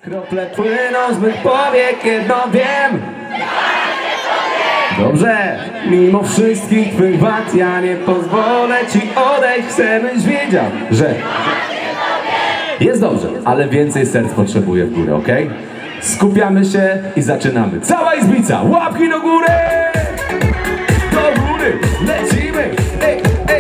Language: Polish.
Krople płyną z mych powiek, jedno wiem. Dobrze, mimo wszystkich twych wad ja nie pozwolę ci odejść. Chcę, byś wiedział, że jest dobrze, ale więcej serc potrzebuję w górę, ok? Skupiamy się i zaczynamy. Cała izbica, łapki do góry! Do góry, lecimy! Ej.